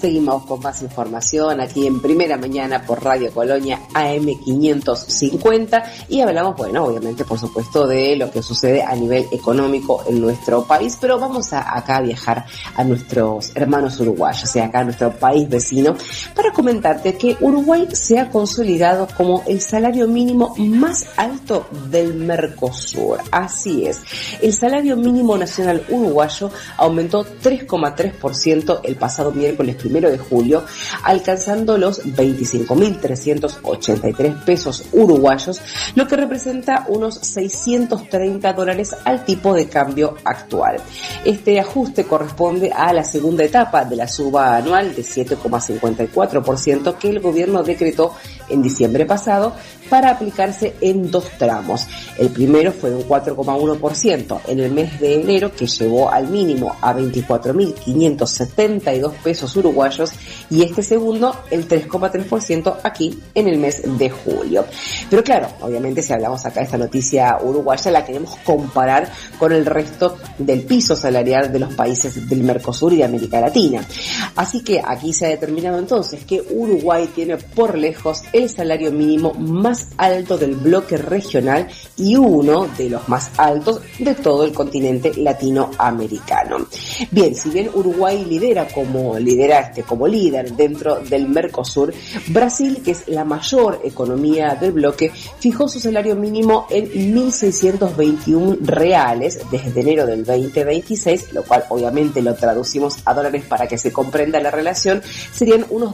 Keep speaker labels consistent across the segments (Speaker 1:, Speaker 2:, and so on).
Speaker 1: Seguimos con más información aquí en Primera Mañana por Radio Colonia AM550 y hablamos, bueno, obviamente, por supuesto, de lo que sucede a nivel económico en nuestro país, pero vamos acá a viajar a nuestros hermanos uruguayos, o sea, acá a nuestro país vecino, para comentarte que Uruguay se ha consolidado como el salario mínimo más alto del Mercosur. Así es, el salario mínimo nacional uruguayo aumentó 3,3% el pasado miércoles 1 de julio, alcanzando los 25.383 pesos uruguayos, lo que representa unos $630 al tipo de cambio actual. Este ajuste corresponde a la segunda etapa de la suba anual de 7,54% que el gobierno decretó en diciembre pasado para aplicarse en 2 tramos. El primero fue de un 4,1% en el mes de enero, que llevó al mínimo a 24.572 pesos uruguayos, y este segundo el 3,3% aquí en el mes de julio. Pero claro, obviamente si hablamos acá de esta noticia uruguaya, la queremos comparar con el resto del piso salarial de los países del Mercosur y de América Latina. Así que aquí se ha determinado entonces que Uruguay tiene por lejos el salario mínimo más alto del bloque regional y uno de los más altos de todo el continente latinoamericano. Bien, si bien Uruguay lidera como líder dentro del Mercosur, Brasil, que es la mayor economía del bloque, fijó su salario mínimo en 1.621 reales desde enero del 2026, lo cual obviamente lo traducimos a dólares para que se comprenda la relación, serían unos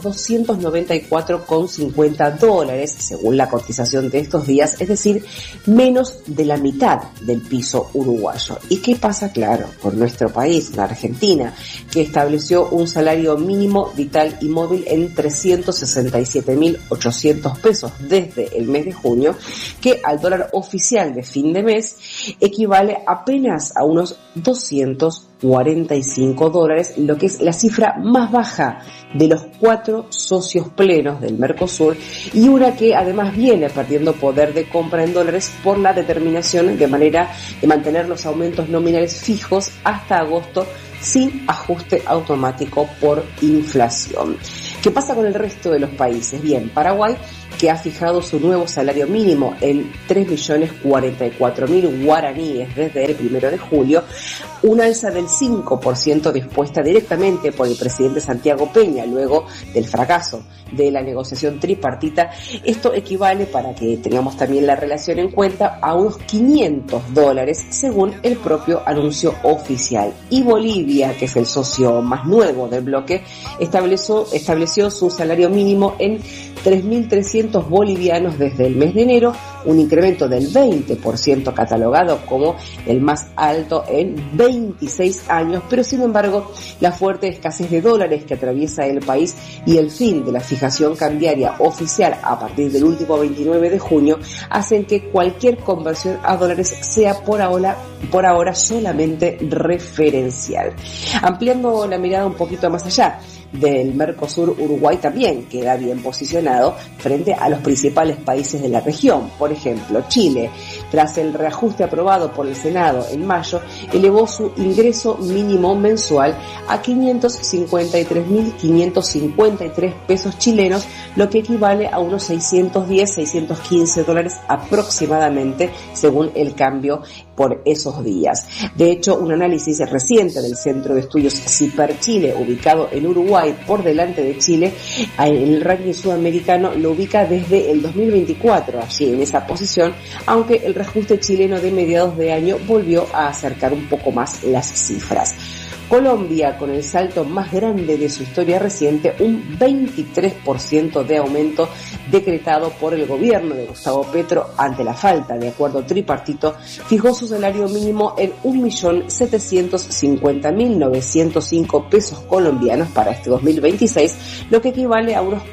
Speaker 1: $294,50 según la cotización de estos días, es decir, menos de la mitad del piso uruguayo. ¿Y qué pasa? Claro, con nuestro país, la Argentina, que estableció un salario mínimo vital y móvil en 367.800 pesos desde el mes de junio, que al dólar oficial de fin de mes equivale apenas a unos $245, lo que es la cifra más baja de los 4 socios plenos del Mercosur, y una que además viene perdiendo poder de compra en dólares por la determinación de mantener los aumentos nominales fijos hasta agosto sin ajuste automático por inflación. ¿Qué pasa con el resto de los países? Bien, Paraguay, que ha fijado su nuevo salario mínimo en 3.044.000 guaraníes desde el 1 de julio, una alza del 5% dispuesta directamente por el presidente Santiago Peña luego del fracaso de la negociación tripartita. Esto equivale, para que tengamos también la relación en cuenta, a unos $500 según el propio anuncio oficial. Y Bolivia, que es el socio más nuevo del bloque, estableció su salario mínimo en 3.300 bolivianos desde el mes de enero, un incremento del 20% catalogado como el más alto en 26 años, pero sin embargo la fuerte escasez de dólares que atraviesa el país y el fin de la fijación cambiaria oficial a partir del último 29 de junio hacen que cualquier conversión a dólares sea por ahora solamente referencial. Ampliando la mirada un poquito más allá del Mercosur, Uruguay también queda bien posicionado frente a los principales países de la región. Por ejemplo, Chile, tras el reajuste aprobado por el Senado en mayo, elevó su ingreso mínimo mensual a 553.553 pesos chilenos, lo que equivale a unos $615 aproximadamente, según el cambio por esos días. De hecho, un análisis reciente del Centro de Estudios CIPER Chile, ubicado en Uruguay por delante de Chile, en el ranking sudamericano lo ubica desde el 2024, allí en esa posición, aunque el reajuste chileno de mediados de año volvió a acercar un poco más las cifras. Colombia, con el salto más grande de su historia reciente, un 23% de aumento decretado por el gobierno de Gustavo Petro ante la falta de acuerdo tripartito, fijó su salario mínimo en 1.750.905 pesos colombianos para este 2026, lo que equivale a unos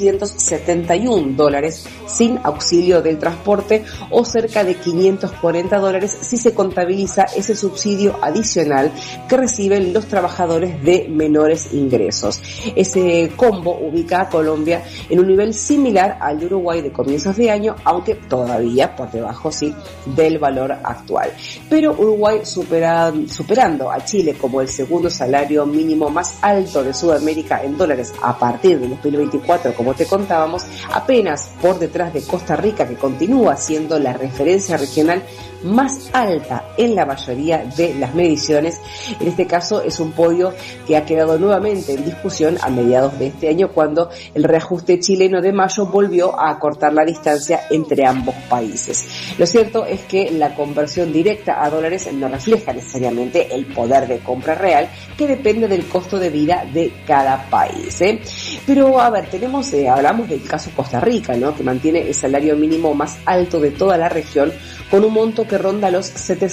Speaker 1: $471 sin auxilio del transporte, o cerca de $540 si se contabiliza ese subsidio adicional que reciben perciben los trabajadores de menores ingresos. Ese combo ubica a Colombia en un nivel similar al de Uruguay de comienzos de año, aunque todavía por debajo, sí, del valor actual. Pero Uruguay superando a Chile como el segundo salario mínimo más alto de Sudamérica en dólares a partir de 2024, como te contábamos, apenas por detrás de Costa Rica, que continúa siendo la referencia regional más alta en la mayoría de las mediciones. En este caso es un podio que ha quedado nuevamente en discusión a mediados de este año, cuando el reajuste chileno de mayo volvió a acortar la distancia entre ambos países. Lo cierto es que la conversión directa a dólares no refleja necesariamente el poder de compra real, que depende del costo de vida de cada país, Pero a ver, hablamos del caso Costa Rica, ¿no?, que mantiene el salario mínimo más alto de toda la región, con un monto que ronda los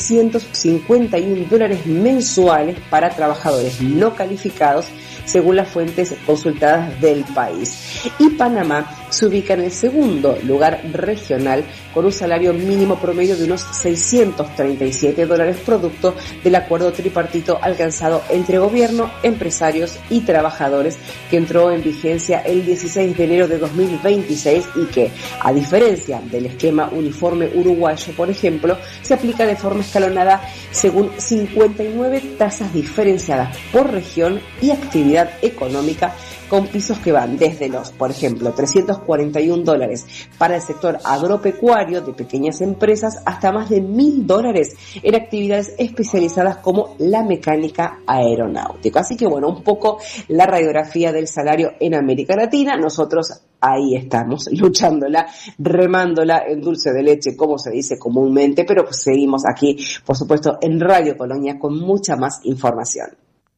Speaker 1: $751 mensuales para trabajadores no calificados, según las fuentes consultadas del país. Y Panamá se ubica en el segundo lugar regional, con un salario mínimo promedio de unos $637, producto del acuerdo tripartito alcanzado entre gobierno, empresarios y trabajadores, que entró en vigencia el 16 de enero de 2026 y que, a diferencia del esquema uniforme uruguayo, por ejemplo, se aplica de forma escalonada según 59 tasas diferenciadas por región y actividad económica, con pisos que van desde los, por ejemplo, $341 para el sector agropecuario de pequeñas empresas hasta más de $1.000 en actividades especializadas como la mecánica aeronáutica. Así que bueno, un poco la radiografía del salario en América Latina. Nosotros ahí estamos, luchándola, remándola en dulce de leche, como se dice comúnmente, pero pues seguimos aquí, por supuesto, en Radio Colonia con mucha más información.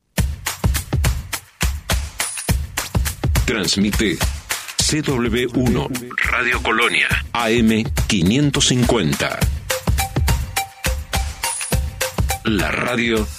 Speaker 2: Transmite CW1 Radio Colonia AM 550. La radio